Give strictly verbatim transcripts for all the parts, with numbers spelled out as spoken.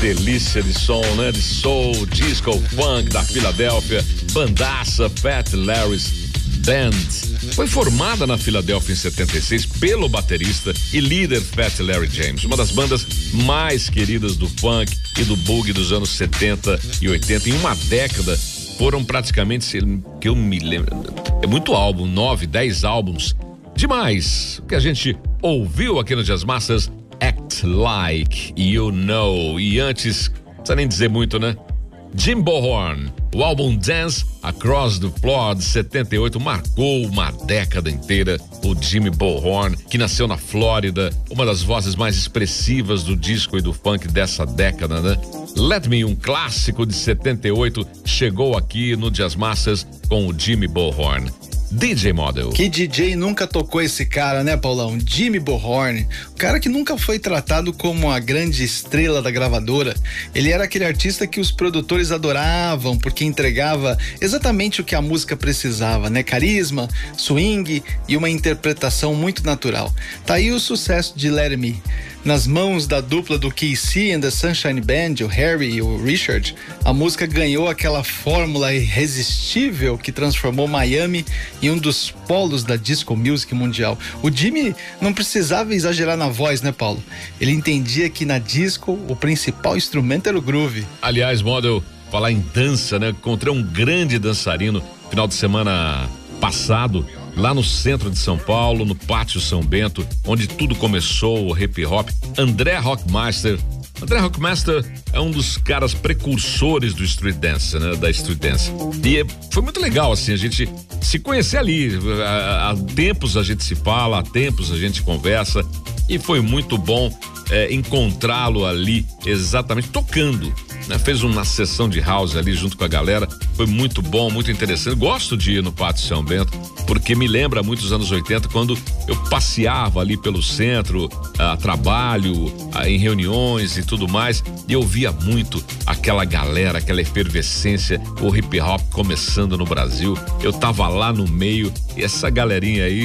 delícia de som, né? De soul, disco, funk da Filadélfia, bandaça Fat Larry's Band. Foi formada na Filadélfia em setenta e seis pelo baterista e líder Fat Larry James, uma das bandas mais queridas do funk e do boogie dos anos setenta e oitenta. Em uma década foram praticamente, que eu me lembro, é muito álbum, nove, dez álbuns. Demais. O que a gente ouviu aqui no Jazz Masters, Act Like You Know. E antes, não precisa nem dizer muito, né? Jim Bohorn, o álbum Dance Across the Floor de setenta e oito marcou uma década inteira. O Jimmy Bohorn, que nasceu na Flórida, uma das vozes mais expressivas do disco e do funk dessa década, né? Let Me, um clássico de setenta e oito, chegou aqui no Jazz Masters com o Jimmy Bohorn. D J Model. Que D J nunca tocou esse cara, né, Paulão? Jimmy Bohorn, o cara que nunca foi tratado como a grande estrela da gravadora. Ele era aquele artista que os produtores adoravam porque entregava exatamente o que a música precisava, né? Carisma, swing e uma interpretação muito natural. Tá aí o sucesso de Let Me. Nas mãos da dupla do K C and the Sunshine Band, o Harry e o Richard, a música ganhou aquela fórmula irresistível que transformou Miami em um dos polos da disco music mundial. O Jimmy não precisava exagerar na voz, né, Paulo? Ele entendia que na disco o principal instrumento era o groove. Aliás, Model, falar em dança, né? Encontrei um grande dançarino final de semana passado, lá no centro de São Paulo, no Pátio São Bento, onde tudo começou, o hip hop. André Rockmaster. André Rockmaster é um dos caras precursores do street dance, né? Da street dance. E foi muito legal, assim, a gente se conhecer ali. Há, há tempos a gente se fala, há tempos a gente conversa. E foi muito bom é, encontrá-lo ali, exatamente tocando. Né? Fez uma sessão de house ali junto com a galera, foi muito bom, muito interessante. Gosto de ir no Pátio São Bento, porque me lembra muito dos anos oitenta, quando eu passeava ali pelo centro, a trabalho, a, em reuniões e tudo mais, e eu via muito aquela galera, aquela efervescência, o hip hop começando no Brasil. Eu tava lá no meio, e essa galerinha aí,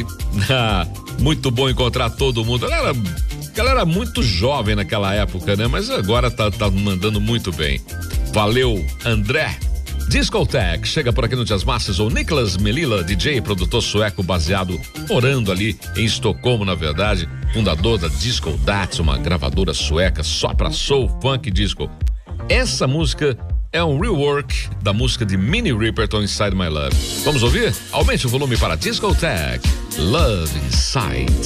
muito bom encontrar todo mundo. Galera, galera muito jovem naquela época, né? Mas agora tá, tá mandando muito bem. Valeu, André. Discotech chega por aqui no Jazz Masters, o Nicholas Melilla, D J, produtor sueco baseado, morando ali em Estocolmo, na verdade, fundador da Disco Dats, uma gravadora sueca só pra soul, funk e disco. Essa música é um rework da música de Minnie Riperton, Inside My Love. Vamos ouvir? Aumente o volume para Discotech, Love Inside.